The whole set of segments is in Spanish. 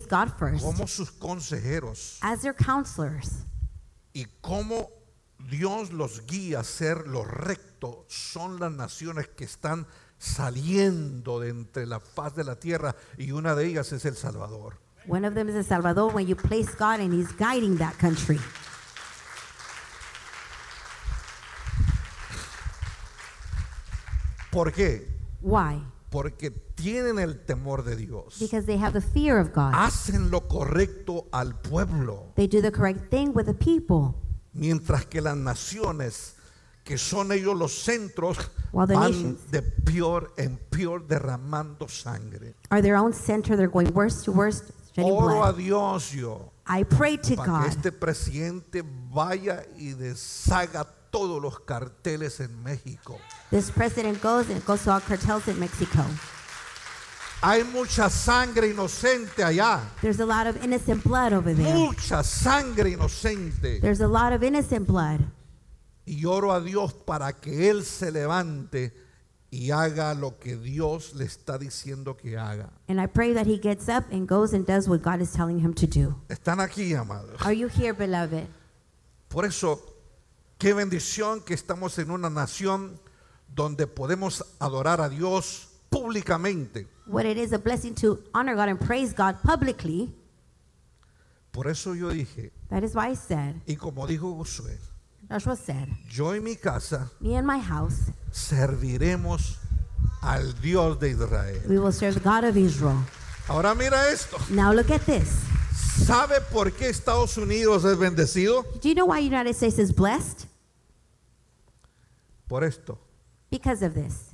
God first, como sus consejeros, as their counselors, y cómo Dios los guía a hacer lo recto, son las naciones que están saliendo de entre la faz de la tierra, y una de ellas es El Salvador. one of them is El Salvador, when you place God and He's guiding that country. ¿Por qué? Why? Porque tienen el temor de Dios. Because they have the fear of God. Hacen lo correcto al pueblo, They do the correct thing with the people. mientras que las naciones, que son ellos los centros, While the van nations de peor en peor derramando sangre. are their own center, they're going worse to worse, shedding Oro a blood. Dios yo, I pray to para que God este presidente vaya y deshaga todos los carteles en México. this president goes to all cartels in Mexico. Hay mucha sangre inocente allá, There's a lot of innocent blood over there. mucha sangre inocente. There's a lot of innocent blood. Y oro a Dios para que Él se levante y haga lo que Dios le está diciendo que haga. And I pray that he gets up and goes and does what God is telling him to do. Están aquí, amados. Are you here, beloved? Por eso, qué bendición que estamos en una nación donde podemos adorar a Dios públicamente. What it is a blessing to honor God and praise God publicly. Por eso yo dije, That is why I said, y como dijo Josué, Joshua said, yo y mi casa me and my house, serviremos al Dios de Israel. we will serve the God of Israel. Ahora mira esto. Now look at this. ¿Sabe por qué Estados Unidos es bendecido? Do you know why the United States is blessed? Por esto, Because of this.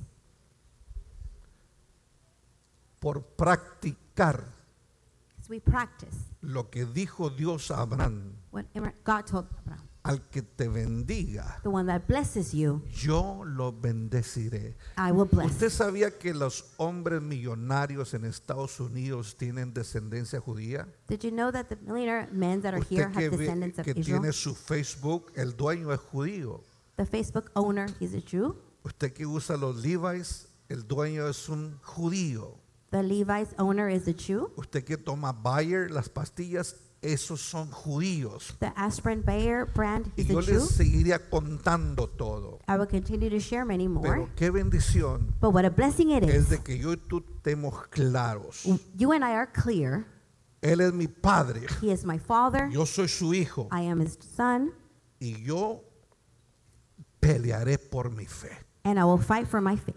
por practicar Because we practice lo que dijo Dios a Abraham: what God told Abraham. al que te bendiga, The one that blesses you, yo lo bendeciré. I will bless. ¿Usted sabía que los hombres millonarios en Estados Unidos tienen descendencia judía? Did you know that the millionaire men that are here Usted have descendants of que Israel? tiene su Facebook, el dueño es judío. The Facebook owner, he's a Jew. Usted que usa los Levi's, el dueño es un judío. The Levi's owner is a Jew. Usted que toma Bayer, las pastillas, esos son judíos. The Aspirin Bayer brand Y is yo a Jew. les seguiría contando todo. I will continue to share many more. Pero qué bendición But what a blessing it es is. de que yo y tú estemos claros. You and I are clear. Él es mi padre, He is my father. yo soy su hijo, I am his son. y yo pelearé por mi fe. And I will fight for my faith.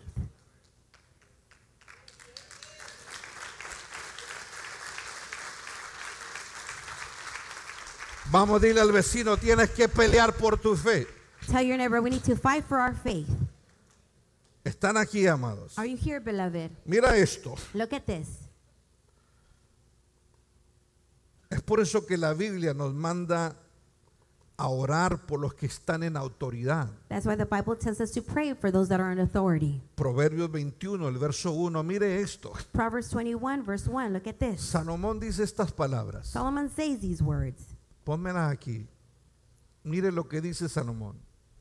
Vamos a decirle al vecino, tienes que pelear por tu fe. Tell your neighbor, we need to fight for our faith. Están aquí, amados. Are you here, beloved? Mira esto. Look at this. Es por eso que la Biblia nos manda a orar por los que están en autoridad. That's why the Bible tells us to pray for those that are in authority. Proverbios 21, el verso 1, mire esto. Proverbs 21, verse 1. Look at this. Salomón dice estas palabras. Solomon says these words. Pónmelas aquí. Mire lo que dice Salomón.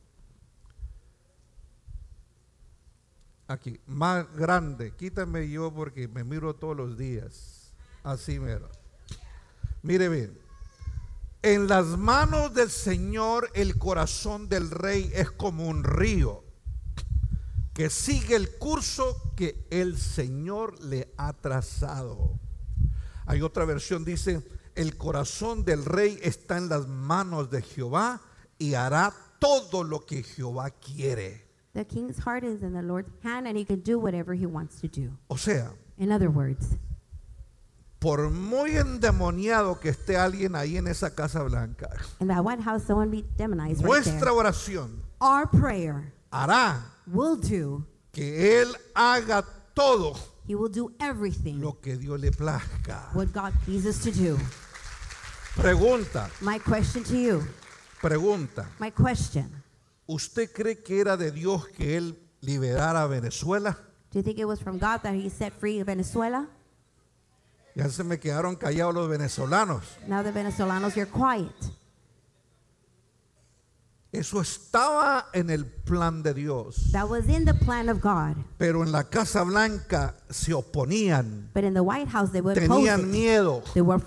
Aquí, más grande. Quítame yo porque me miro todos los días. Así mero. Mire bien. En las manos del Señor el corazón del rey es como un río que sigue el curso que el Señor le ha trazado. Hay otra versión, dice: el corazón del rey está en las manos de Jehová y hará todo lo que Jehová quiere. The king's heart is in the Lord's hand, and he can do whatever he wants to do. O sea, In other words, por muy endemoniado que esté alguien ahí en esa Casa Blanca, in that White House, someone be demonized right there. nuestra oración Our prayer hará will do. que Él haga todo He will do everything lo que Dios le plazca. what God pleases to do. Pregunta, My question to you, pregunta. my question, ¿Usted cree que era de Dios que Él liberara a Venezuela? do you think it was from God that he set free Venezuela? Ya se me quedaron callados los venezolanos. Now the Venezolanos, you're quiet. Eso estaba en el plan de Dios. That was in the plan of God. Pero en la Casa Blanca se oponían, But in the White House, they would oppose tenían it. miedo. They were